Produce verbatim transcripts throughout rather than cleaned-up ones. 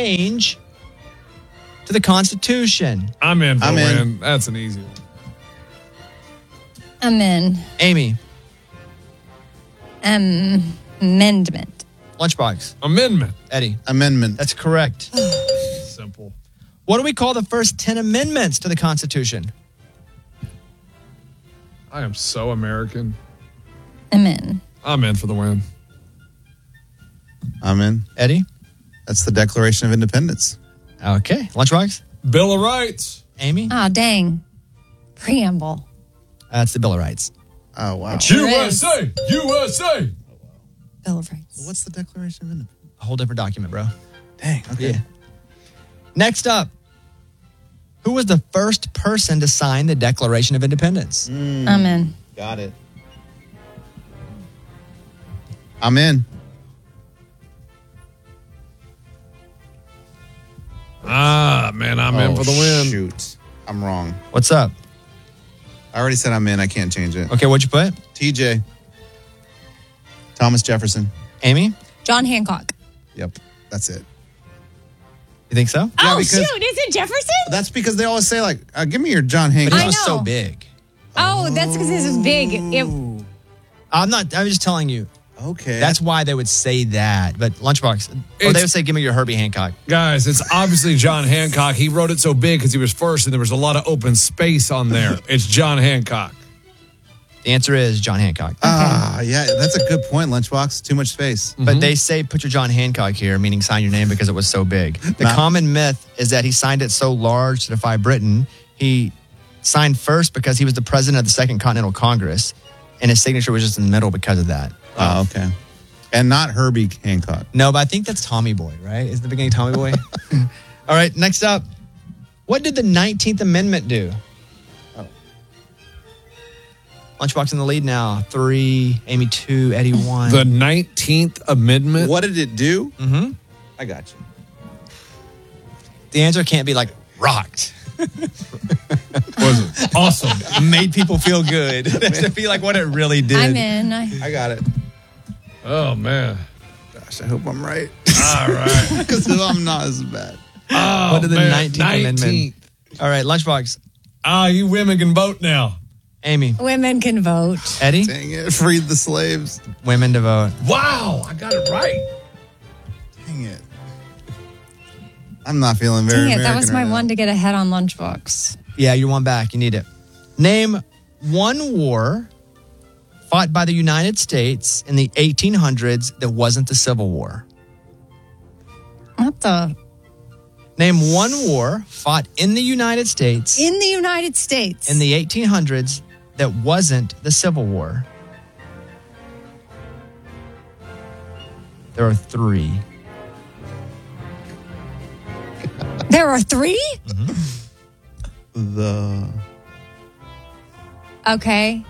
change to the Constitution? I'm in for I'm a in. win. That's an easy one. I'm in. Amy, Um, amendment. Lunchbox, Amendment. Eddie. Amendment. That's correct. Simple. What do we call the first ten amendments to the Constitution? I am so American. I'm in. I'm in for the win. I'm in. Eddie? That's the Declaration of Independence. Okay. Lunchbox? Bill of Rights. Amy? Oh, dang. Preamble. That's the Bill of Rights. Oh, wow. Sure U S A. U S A. Bill of Rights. What's the Declaration of Independence? A whole different document, bro. Dang. Okay. Yeah. Next up, who was the first person to sign the Declaration of Independence? Mm, I'm in. got it. I'm in. Ah, man, I'm in Oh, for the win. Shoot. I'm wrong. What's up? I already said I'm in. I can't change it. Okay, what'd you put? T J. Thomas Jefferson. Amy? John Hancock. Yep. That's it. You think so? Yeah, oh, because- shoot. Is it Jefferson? That's because they always say, like, uh, give me your John But Hancock. it I was so know. big. Oh, that's because this is big. It, I'm not, I'm just telling you. Okay. That's why they would say that. But Lunchbox, or It's- they would say, give me your Herbie Hancock. Guys, it's obviously John Hancock. He wrote it so big because he was first and there was a lot of open space on there. It's John Hancock. The answer is John Hancock. Ah, yeah. That's a good point, Lunchbox. Too much space. But they say put your John Hancock here, meaning sign your name because it was so big. The Not- common myth is that he signed it so large to defy Britain. He signed first because he was the president of the Second Continental Congress, and his signature was just in the middle because of that. Oh, okay. And not Herbie Hancock. No, but I think that's Tommy Boy, right? Is the beginning Tommy Boy? All right, next up. What did the nineteenth Amendment do? Oh. Lunchbox in the lead now. Three, Amy two, Eddie one. The nineteenth Amendment. What did it do? Mm-hmm. I got you. The answer can't be like rocked. was it? Awesome. Made people feel good. That's to be like what it really did. I'm in. I, I got it. Oh, man. Gosh, I hope I'm right. All right. Because if I'm not, it's bad. Oh, What did the man. nineteenth Amendment? nineteenth. All right, Lunchbox. Ah, you women can vote now. Amy. women can vote. Eddie. Dang it. Freed the slaves. Women to vote. Wow, I got it right. Dang it. I'm not feeling very Dang it, American that was my right now. one to get ahead on Lunchbox. Yeah, you're one back. You need it. Name one war fought by the United States in the eighteen hundreds that wasn't the Civil War. What the? Name one war fought in the United States In the United States. in the eighteen hundreds that wasn't the Civil War. There are three. There are three? The Okay.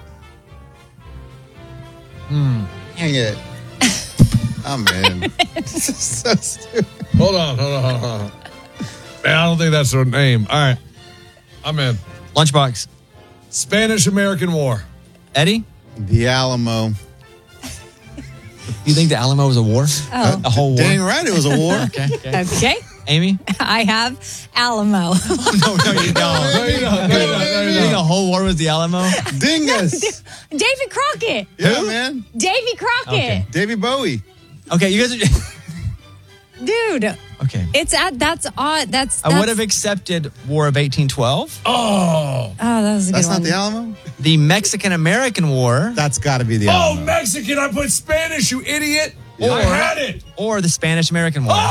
Dang it. I'm in. This is so stupid. Hold on, hold on, hold on. Man, I don't think that's her name. All right. I'm in. Lunchbox. Spanish-American War. Eddie, The Alamo. you think the Alamo was a war? Oh. A whole war? Dang right, it was a war. Okay. okay. Okay. Amy? I have Alamo. No, no, you don't. No, you don't. No, you don't. No, you You think don't. the whole war was the Alamo? Dingus. David Crockett. Yeah, man. Davy Crockett. Okay. Davy Bowie. Okay, you guys are. Dude, Okay. it's at, that's odd. That's, I that's would have accepted War of eighteen twelve. Oh. Oh, that was a That's good not one. the Alamo? The Mexican-American War, That's got to be the Oh, Alamo. Mexican. I put Spanish, you idiot. Yeah. I had it. or the Spanish-American War.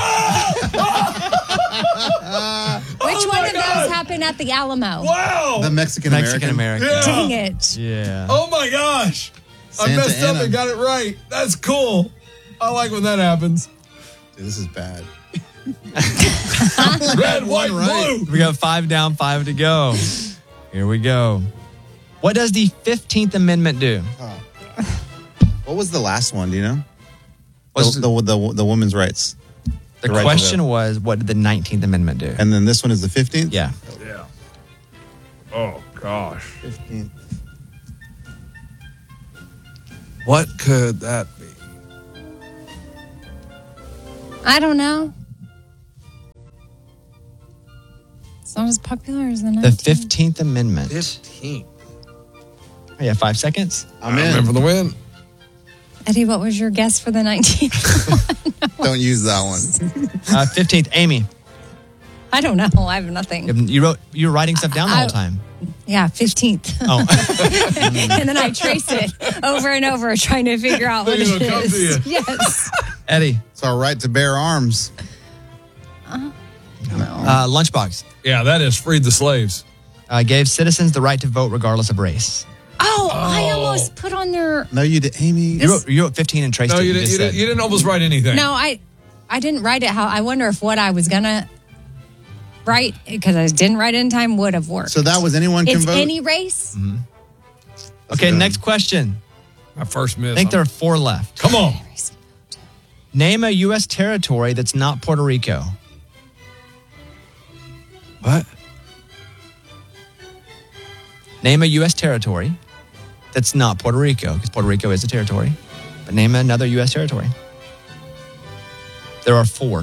Which Oh one my of God. those happened at the Alamo? Wow. The Mexican American. Mexican-American. Yeah. Dang it. Yeah. Oh, my gosh. I Santa messed up Ana. and got it right. That's cool. I like when that happens. Dude, this is bad. Red, white, right. blue. We got five down, five to go. Here we go. What does the fifteenth Amendment do? What was the last one? Do you know? The, What's the, the, the women's rights. The the right to question was, what did the nineteenth Amendment do? And then this one is the fifteenth? Yeah. Yeah. Oh, gosh. fifteenth. What could that be? I don't know. It's not as popular as the The nineteenth. fifteenth Amendment. fifteen. Oh, yeah, five seconds. I'm in. Remember the win. Eddie, what was your guess for the nineteenth? Don't use that one. Uh, fifteenth, Amy. I don't know. I have nothing. You wrote. You were writing stuff down the I- whole time. Yeah, fifteenth. Oh, And then I trace it over and over, trying to figure out what it Thinking it'll come to is. you. Yes. Eddie. It's our right to bear arms. No. Uh, Lunchbox. Yeah, that is freed the slaves. Uh, gave citizens the right to vote regardless of race. Oh, I almost put on there. No, you did, Amy. You wrote, you wrote fifteen and traced No, it. you didn't, just you, didn't, said- you didn't almost write anything. No, I, I didn't write it. How I wonder if what I was gonna write, because I didn't write it in time, would have worked. So that was anyone can it's vote? any race. Okay, done. next question. My first miss. I think there are four left. Come on. Name a U S territory that's not Puerto Rico. What? Name a U S territory that's not Puerto Rico, because Puerto Rico is a territory. But name another U S territory. There are four.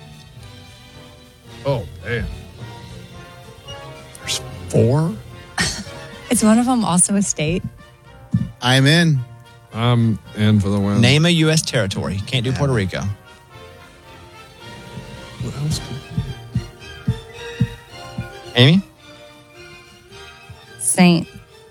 Oh, man. There's four? Is one of them also a state? I'm in. I'm in for the win. Name a U S territory. Can't do Puerto Rico. What else? Amy? Saint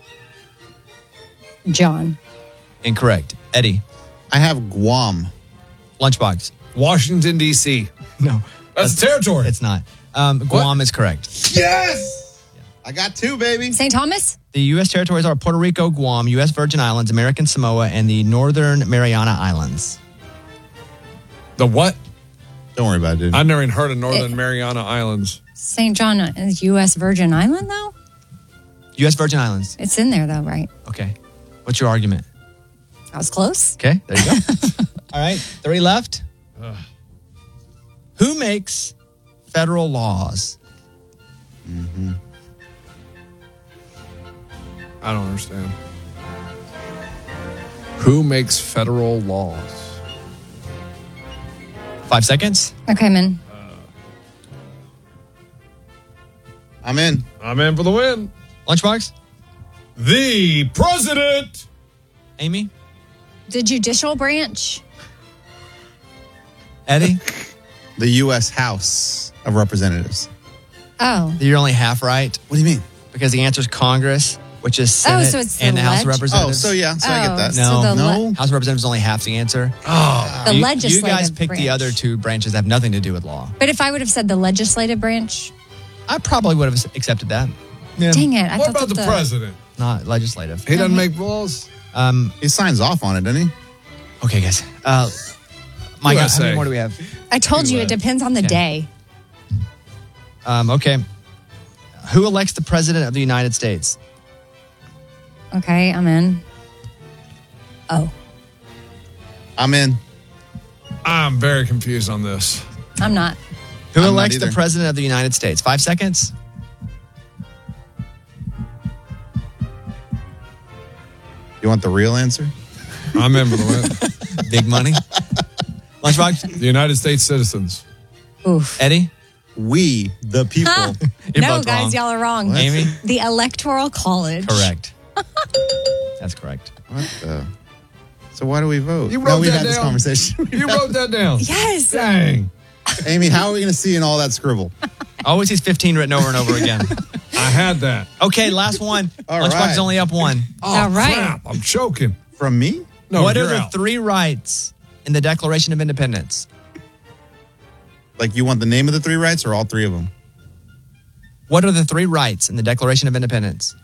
John. Incorrect. Eddie? I have Guam. Lunchbox? Washington, D C No. That's a territory. It's not. Um, Guam is correct. Yes! I got two, baby. Saint Thomas? The U S territories are Puerto Rico, Guam, U S Virgin Islands, American Samoa, and the Northern Mariana Islands. The what? Don't worry about it, dude. I've never even heard of Northern It- Mariana Islands. Saint John is U S Virgin Island, though? U S Virgin Islands. It's in there, though, right? Okay. What's your argument? I was close. Okay, there you go. All right, three left. Who makes federal laws? I don't understand. Who makes federal laws? Five seconds. Okay, man. I'm in. I'm in for the win. Lunchbox? The president. Amy? The judicial branch? Eddie? The U S House of Representatives. Oh. You're only half right What do you mean? because the answer is Congress, which is Oh, Senate so it's and the the House of leg- Oh, Representatives. so yeah, so I Oh, get that. so No. the le- No. House of Representatives is only half the answer. Oh, The you, legislative you guys picked branch. the other two branches that have nothing to do with law. But if I would have said the legislative branch, I probably would have accepted that. Yeah. dang it. I what thought about the, that president? Not legislative. He doesn't make laws. Um, He signs off on it, doesn't he? okay, guys. Uh, my God, how U S A. many more do we have? I told you it depends on the Okay. day. Um, okay. Who elects the president of the United States? Okay, I'm in. Oh, I'm in. I'm very confused on this. I'm not. Who I'm not elects the either. president of the United States? Five seconds. You want the real answer? I'm in for the win. Big money. Lunchbox. The United States citizens. Oof. Eddie. We, the people. You're no, both guys, wrong. y'all are wrong. Amy. The Electoral College. Correct. That's correct. What the? So why do we vote? You no, wrote we that had this down. conversation. You wrote that down. Yes. Dang. Amy, how are we going to see in all that scribble? Always sees fifteen written over and over again. I had that. Okay, last one. All Lunchbox right. is only up one. Oh, All right. crap. I'm choking. From me? No, what are you're the out. three rights in the Declaration of Independence? Like, you want the name of the three rights or all three of them? What are the three rights in the Declaration of Independence?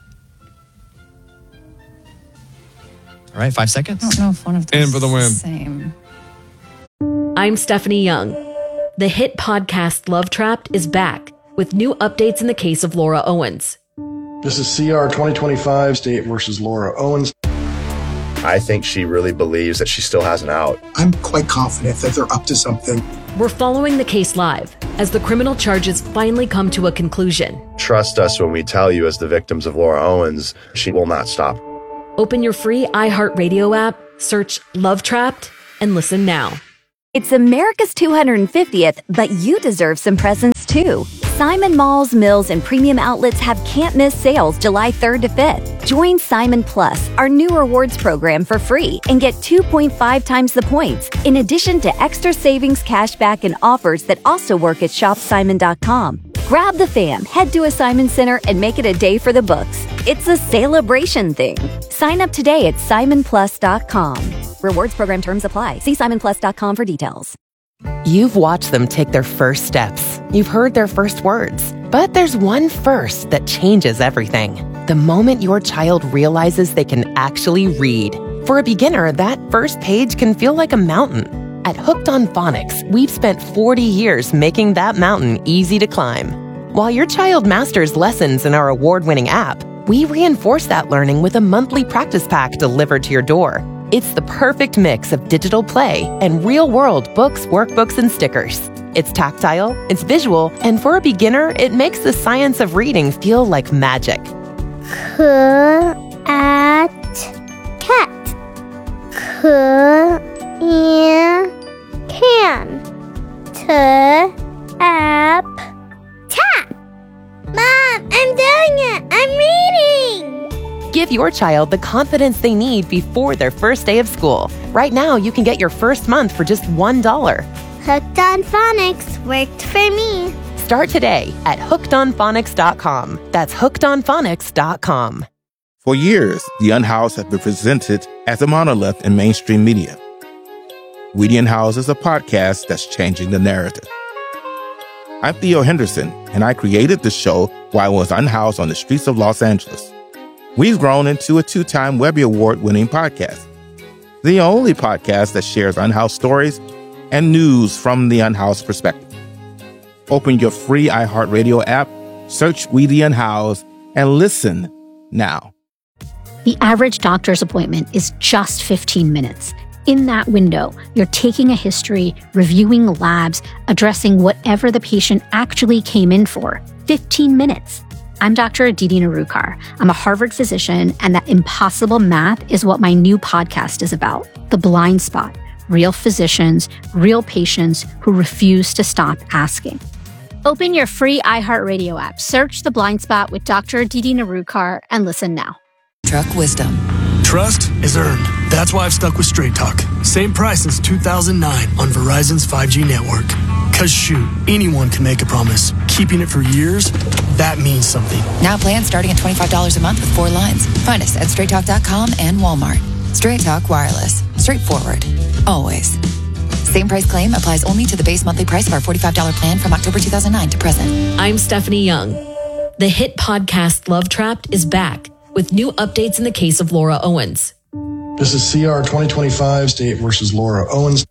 All right, five I seconds. don't know if one of those In for the win. is the same. I'm Stephanie Young. The hit podcast Love Trapped is back with new updates in the case of Laura Owens. This is C R twenty twenty-five, State versus Laura Owens. I think she really believes that she still has an out. I'm quite confident that they're up to something. We're following the case live as the criminal charges finally come to a conclusion. Trust us when we tell you, as the victims of Laura Owens, she will not stop. Open your free iHeartRadio app, search Love Trapped, and listen now. It's America's two hundred fiftieth, but you deserve some presents too. Simon Malls, Mills, and Premium Outlets have can't-miss sales July third to fifth. Join Simon Plus, our new rewards program, for free and get two point five times the points, in addition to extra savings, cashback, and offers that also work at shop simon dot com. Grab the fam, head to a Simon Center, and make it a day for the books. It's a celebration thing. Sign up today at simon plus dot com. Rewards program terms apply. See simon plus dot com for details. You've watched them take their first steps. You've heard their first words. But there's one first that changes everything. The moment your child realizes they can actually read. For a beginner, that first page can feel like a mountain. At Hooked on Phonics, we've spent forty years making that mountain easy to climb. While your child masters lessons in our award-winning app, we reinforce that learning with a monthly practice pack delivered to your door. It's the perfect mix of digital play and real-world books, workbooks, and stickers. It's tactile, it's visual, and for a beginner, it makes the science of reading feel like magic. C at cat. C in can. T app tap. Mom, I'm doing it. I'm reading. Give your child the confidence they need before their first day of school. Right now, you can get your first month for just one dollar. Hooked on Phonics worked for me. Start today at hooked on phonics dot com. That's hooked on phonics dot com. For years, The Unhoused has been presented as a monolith in mainstream media. We the Unhoused is a podcast that's changing the narrative. I'm Theo Henderson, and I created the show while I was unhoused on the streets of Los Angeles. We've grown into a two-time Webby Award-winning podcast, the only podcast that shares unhoused stories and news from the unhoused perspective. Open your free iHeartRadio app, search We the Unhoused, and listen now. The average doctor's appointment is just fifteen minutes. In that window, you're taking a history, reviewing labs, addressing whatever the patient actually came in for. fifteen minutes. I'm Doctor Aditi Narukar. I'm a Harvard physician, and that impossible math is what my new podcast is about. The Blind Spot. Real physicians, real patients who refuse to stop asking. Open your free iHeartRadio app, search The Blind Spot with Doctor Aditi Narukar, and listen now. Truck wisdom. Trust is earned. That's why I've stuck with Straight Talk. Same price since two thousand nine on Verizon's five G network. Cause shoot, anyone can make a promise. Keeping it for years, that means something. Now plans starting at twenty-five dollars a month with four lines. Find us at straight talk dot com and Walmart. Straight Talk Wireless. Straightforward. Always. Same price claim applies only to the base monthly price of our forty-five dollars plan from October two thousand nine to present. I'm Stephanie Young. The hit podcast Love Trapped is back with new updates in the case of Laura Owens. This is C R twenty twenty-five, State versus Laura Owens.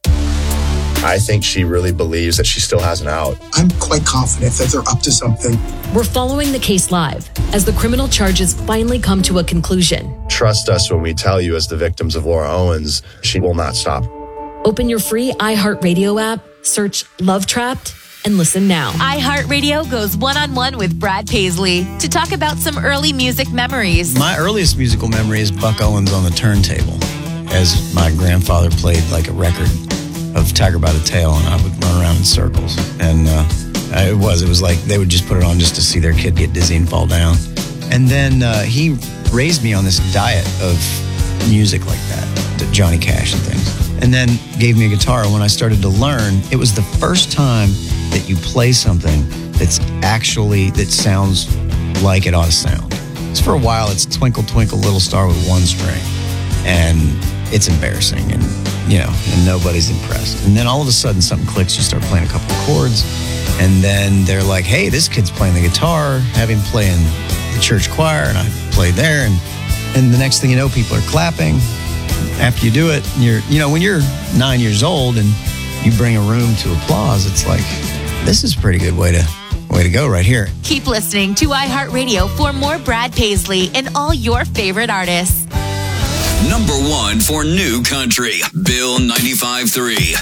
I think she really believes that she still has an out. I'm quite confident that they're up to something. We're following the case live as the criminal charges finally come to a conclusion. Trust us when we tell you, as the victims of Laura Owens, she will not stop. Open your free iHeartRadio app, search Love Trapped, and listen now. iHeartRadio goes one-on-one with Brad Paisley to talk about some early music memories. My earliest musical memory is Buck Owens on the turntable, as my grandfather played like a record of Tiger by the Tail, and I would run around in circles. And uh, it was, it was like they would just put it on just to see their kid get dizzy and fall down. And then uh, he raised me on this diet of music like that, Johnny Cash and things. And then gave me a guitar. When I started to learn, it was the first time that you play something that's actually, that sounds like it ought to sound. Because for a while, it's Twinkle, Twinkle, Little Star with one string. And it's embarrassing, and you know, and nobody's impressed. And then all of a sudden something clicks, you start playing a couple of chords, and then they're like, hey, this kid's playing the guitar, have him play in the church choir, and I played there, and and the next thing you know, people are clapping. After you do it, you're, you know, when you're nine years old and you bring a room to applause, it's like, this is a pretty good way to way to go right here. Keep listening to iHeartRadio for more Brad Paisley and all your favorite artists. Number one for new country, Bill ninety-five three.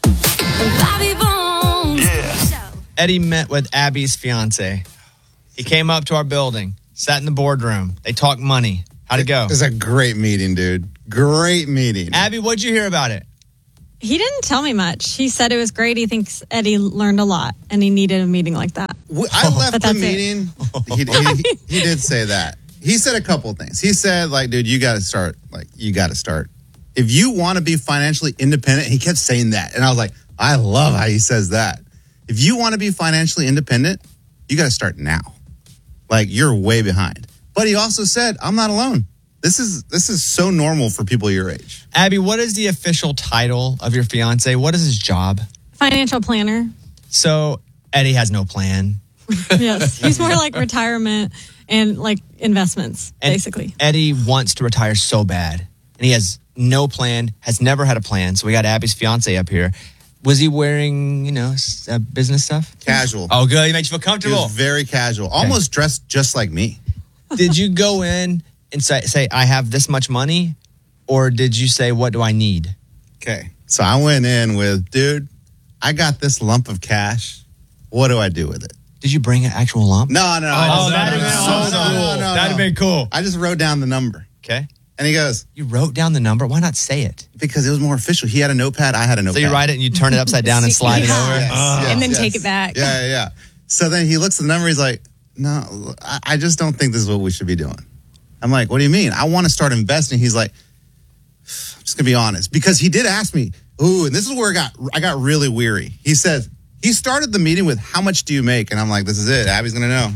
Yeah. Eddie met with Abby's fiance. He came up to our building, sat in the boardroom. They talked money. How'd it go? It was a great meeting, dude. Great meeting. Abby, what'd you hear about it? He didn't tell me much. He said it was great. He thinks Eddie learned a lot, and he needed a meeting like that. I left But the that's it. meeting. He, he, he did say that. He said a couple of things. He said, like, dude, you got to start. Like, you got to start. If you want to be financially independent, he kept saying that. And I was like, I love how he says that. If you want to be financially independent, you got to start now. Like, you're way behind. But he also said, I'm not alone. This is this is so normal for people your age. Abby, what is the official title of your fiance? What is his job? Financial planner. So Eddie has no plan. Yes. He's more like retirement and like investments, And basically. Eddie wants to retire so bad, and he has no plan, has never had a plan. So we got Abby's fiance up here. Was he wearing, you know, s- uh, business stuff? Casual. Oh, good. He makes you feel He comfortable. was very casual. Almost dressed just like me. Did you go in and say, say, I have this much money? Or did you say, what do I need? Okay. So I went in with, dude, I got this lump of cash. What do I do with it? Did you bring an actual lump? No, no, no. Oh, I that'd just- have been so cool. That'd have been cool. I just wrote down the number. Okay. And he goes, You wrote down the number? Why not say it? because it was more official. He had a notepad. I had a So notepad. you write it and you turn it upside down and slide it over? Yes, yes, and then yes. take it back. Yeah, yeah, yeah. So then he looks at the number. He's like, no, I, I just don't think this is what we should be doing. I'm like, what do you mean? I want to start investing. He's like, I'm just going to be honest. Because he did ask me, ooh, and this is where I got, I got really weary. He said, he started the meeting with, how much do you make? And I'm like, this is it. Abby's going to know.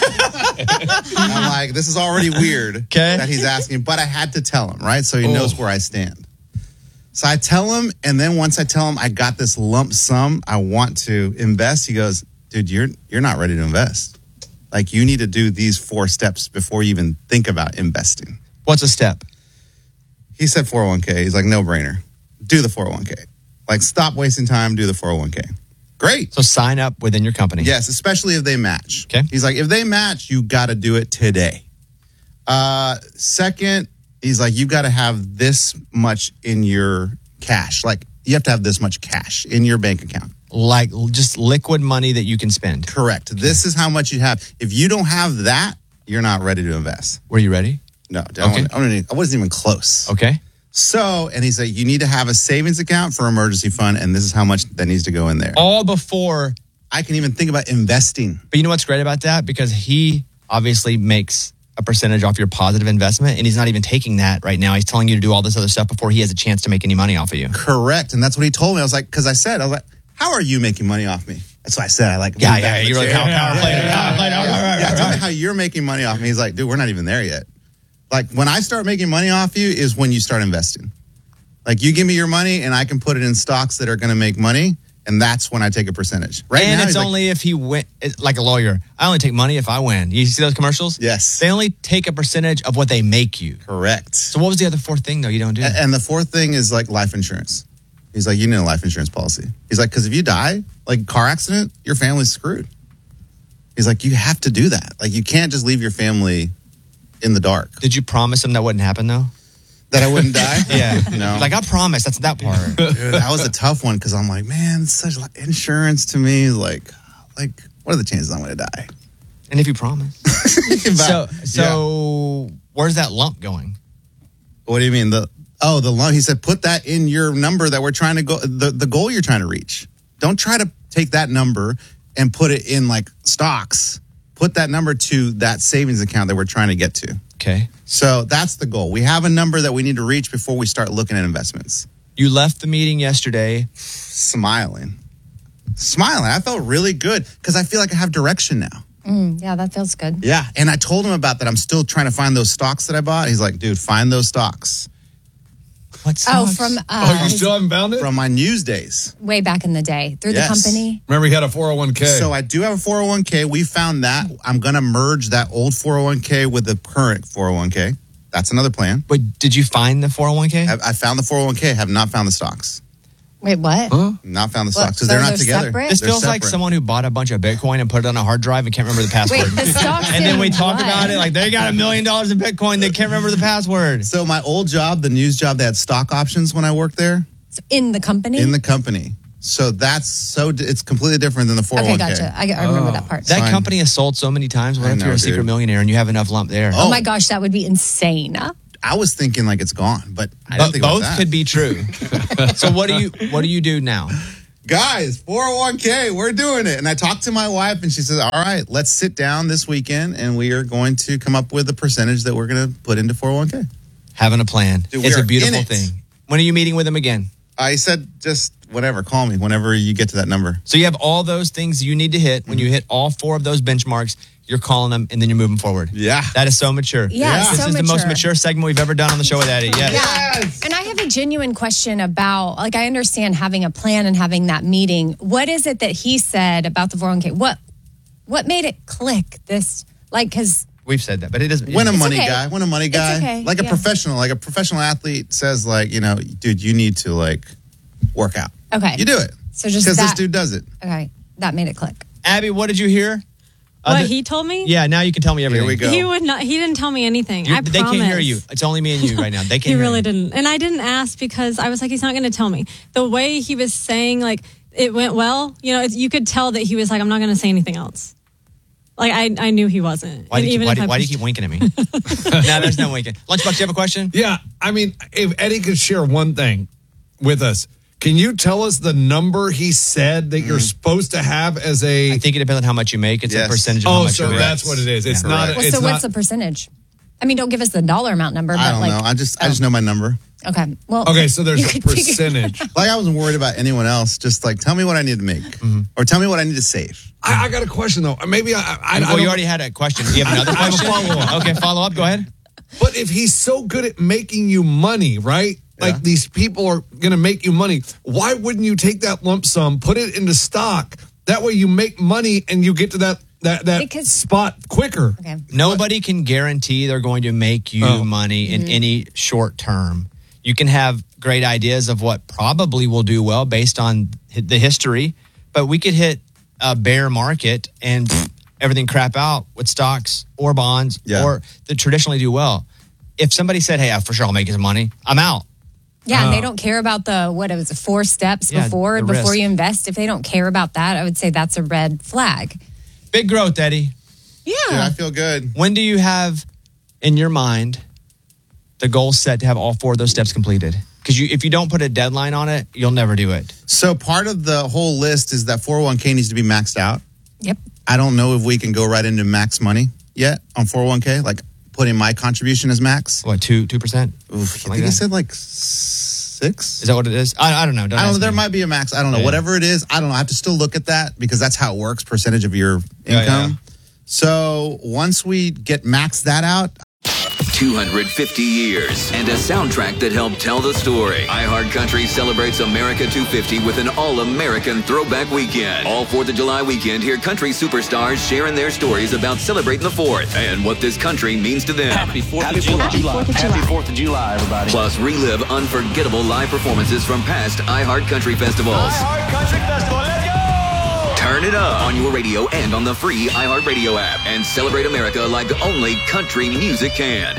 I'm like, this is already weird okay. that he's asking, but I had to tell him, right? So he Oh. knows where I stand. So I tell him, and then once I tell him I got this lump sum I want to invest, he goes, dude, you're you're not ready to invest. Like, you need to do these four steps before you even think about investing. What's a step? He said four oh one k. He's like, no brainer. Do the four oh one k. Like, stop wasting time, do the four oh one k. Great. So sign up within your company. Yes, especially if they match. Okay. He's like, if they match, you got to do it today. Uh, second, he's like, you got to have this much in your cash. Like, you have to have this much cash in your bank account. Like just liquid money that you can spend. Correct. This is how much you have. If you don't have that, you're not ready to invest. Were you ready? No, I, Okay. wasn't, I wasn't- I wasn't even close. Okay. So, and he's like, you need to have a savings account for emergency fund, and this is how much that needs to go in there. All before. I can even think about investing. But you know what's great about that? Because he obviously makes a percentage off your positive investment, and he's not even taking that right now. He's telling you to do all this other stuff before he has a chance to make any money off of you. Correct. And that's what he told me. I was like, because I said, I was like, how are you making money off me? That's what I said. I like, Yeah, moved yeah, back in you the were like, chair. power- power play, power play, power play, Yeah, power tell me play. how you're making money off me. He's like, dude, we're not even there yet. Like, when I start making money off you is when you start investing. Like, you give me your money and I can put it in stocks that are going to make money, and that's when I take a percentage. Right and now, it's he's like, only if he win, it's like a lawyer. I only take money if I win. You see those commercials? Yes. They only take a percentage of what they make you. Correct. So what was the other fourth thing though you don't do? A- And the fourth thing is like life insurance. He's like, you need a life insurance policy. He's like, because if you die, like car accident, your family's screwed. He's like, you have to do that. Like, you can't just leave your family in the dark. Did you promise him that wouldn't happen though? That I wouldn't die? Yeah. No. Like I promise. That's that part. Dude, that was a tough one because I'm like, man, it's such like insurance to me. is Like, like, what are the chances I'm going to die? And if you promise. so, so where's that lump going? What do you mean? The oh, the loan. He said, put that in your number that we're trying to go. The the goal you're trying to reach. Don't try to take that number and put it in like stocks. Put that number to that savings account that we're trying to get to. Okay. So that's the goal. We have a number that we need to reach before we start looking at investments. You left the meeting yesterday smiling, smiling. I felt really good because I feel like I have direction now. Mm, yeah, that feels good. Yeah. And I told him about that. I'm still trying to find those stocks that I bought. He's like, dude, find those stocks. What Oh, from uh, haven't found it? From my news days. way back in the day through Yes. the company. Remember, he had a four oh one k. So I do have a four oh one k. We found that. I'm going to merge that old four oh one k with the current four oh one k. That's another plan. But did you find the four oh one k? I, I found the four oh one k. Have not found the stocks. Wait, what? Not found the What, stocks because so they're not they're together. separate? This They're feels like separate. someone who bought a bunch of Bitcoin and put it on a hard drive and can't remember the password. Wait, the stocks and then in we talk what? about it like they got a million dollars in Bitcoin. They can't remember the password. So my old job, the news job, they had stock options when I worked there In the company? in the company. So that's so it's completely different than the four oh one k. Okay, gotcha. I, I remember that part. That Fine. company has sold so many times. What I if know, you're a dude. secret millionaire and you have enough lump there? Oh my gosh, that would be insane. I was thinking like it's gone, but I But didn't think it was both that. could be true. So what do you what do you do now? Guys, four oh one k, we're doing it. And I talked to my wife and she says, all right, let's sit down this weekend and we are going to come up with a percentage that we're going to put into four oh one k. Having a plan. Dude, we it's are a beautiful in it. thing. When are you meeting with him again? I said, just whatever, call me whenever you get to that number. So you have all those things you need to hit. When you hit all four of those benchmarks, you're calling them and then you're moving forward. Yeah. That is so mature. Yeah, This so is the most mature. mature segment we've ever done on the show with Eddie. Yes. Yeah. And I have a genuine question about, like, I understand having a plan and having that meeting. What is it that he said about the four oh one k? What, what made it click this? Like, because We've said that, but it doesn't. When a It's money okay. guy, when a money guy, okay, like a yeah. professional, like a professional athlete says, like, you know, dude, you need to like work out. Okay. You do it. So just because this that- dude does it. Okay, that made it click. Abby, what did you hear? What Other- he told me? Yeah, now you can tell me everything. Here we go. He would not. He didn't tell me anything. You- I they promise. can't hear you. It's only me and you right now. They can't He hear really you. didn't, and I didn't ask because I was like, he's not going to tell me. The way he was saying, like, it went well. You know, it's, you could tell that he was like, I'm not going to say anything else. Like I, I knew he wasn't. Why do And you keep, even why if do, I why do you pushed- keep winking at me? No, there's no winking. Lunchbox, you have a question? Yeah, I mean, if Eddie could share one thing with us, can you tell us the number he said that you're supposed to have as a? I think it depends on how much you make. It's Yes. a percentage of how Oh, much so you that's what it is. It's Yeah. not. Correct. Well, It's so not. what's the percentage? I mean, don't give us the dollar amount number, but I don't like, know. I just I just know my number. okay, well, Okay, so there's you a could figure- percentage. Like I wasn't worried about anyone else. Just like tell me what I need to make, or tell me what I need to save. I, I got a question though. Maybe I. I, I Oh, don't- you already had a question. Do you have another I have a question? follow-up. Okay, follow up. Go ahead. But if he's so good at making you money, right? Like Yeah. these people are going to make you money. Why wouldn't you take that lump sum, put it into stock? That way you make money and you get to that that that Because- spot quicker. Okay. Nobody can guarantee they're going to make you Oh. money in any short term. You can have great ideas of what probably will do well based on hi- the history, but we could hit a bear market and pfft, everything crap out with stocks or bonds Yeah. or that traditionally do well. If somebody said, "Hey, for sure I'll make you some money," I'm out. Yeah, and they don't care about the what it was, the four steps Yeah, before the before risk. you invest. If they don't care about that, I would say that's a red flag. Big growth, Eddie. Dude, Yeah. I feel good. When do you have in your mind the goal set to have all four of those steps completed? Because you, if you don't put a deadline on it, you'll never do it. So part of the whole list is that four oh one k needs to be maxed out. Yep. I don't know if we can go right into max money yet on four oh one k. Like putting my contribution as max. What, two two percent? Oof, I like think he that? said like six. Is that what it is? I, I don't know. Don't I don't know. ask There me. might be a max. I don't know. Yeah. Whatever it is, I don't know. I have to still look at that because that's how it works, percentage of your Yeah, income. yeah. So once we get maxed that out, two hundred fifty years and a soundtrack that helped tell the story. iHeartCountry celebrates America two fifty with an all-American throwback weekend. All fourth of July weekend, hear country superstars sharing their stories about celebrating the fourth and what this country means to them. Happy fourth of July. Happy fourth of July, everybody. Plus, relive unforgettable live performances from past iHeartCountry festivals. iHeartCountry Festival, let's go! Turn it up on your radio and on the free iHeartRadio app and celebrate America like only country music can.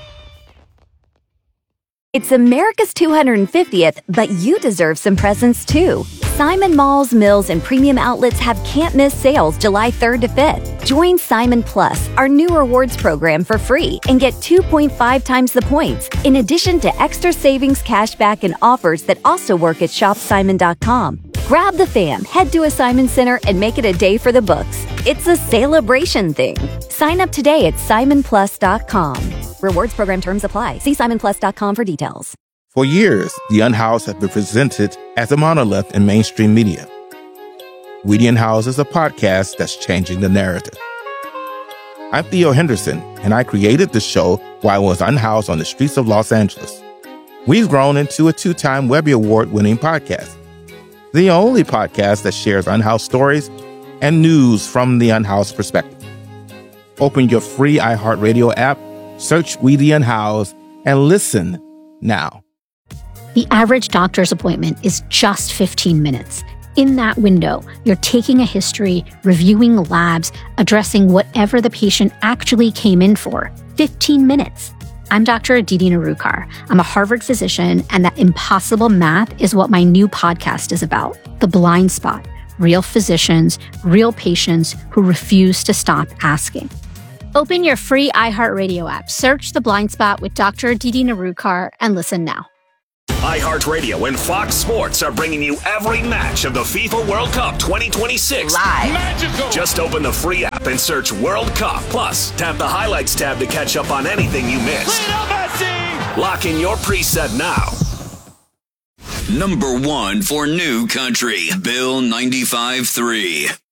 It's America's two hundred fiftieth, but you deserve some presents too. Simon Malls, Mills, and Premium Outlets have can't-miss sales July third to fifth. Join Simon Plus, our new rewards program, for free and get two point five times the points, in addition to extra savings, cashback, and offers that also work at shop simon dot com. Grab the fam, head to a Simon Center, and make it a day for the books. It's a celebration thing. Sign up today at simon plus dot com. Rewards program terms apply. See simon plus dot com for details. For years, the Unhoused have been presented as a monolith in mainstream media. We the Unhoused is a podcast that's changing the narrative. I'm Theo Henderson, and I created the show while I was unhoused on the streets of Los Angeles. We've grown into a two-time Webby Award-winning podcast. The only podcast that shares unhoused stories and news from the unhoused perspective. Open your free iHeartRadio app, search We the Unhoused, and listen now. The average doctor's appointment is just fifteen minutes. In that window, you're taking a history, reviewing labs, addressing whatever the patient actually came in for. fifteen minutes. I'm Doctor Aditi Narukar. I'm a Harvard physician, and that impossible math is what my new podcast is about. The Blind Spot. Real physicians, real patients who refuse to stop asking. Open your free iHeartRadio app, search The Blind Spot with Doctor Aditi Narukar, and listen now. iHeartRadio and Fox Sports are bringing you every match of the FIFA World Cup twenty twenty-six live. Magical. Just open the free app and search World Cup. Plus, tap the Highlights tab to catch up on anything you missed. Lock in your preset now. Number one for New Country, Bill ninety-five point three.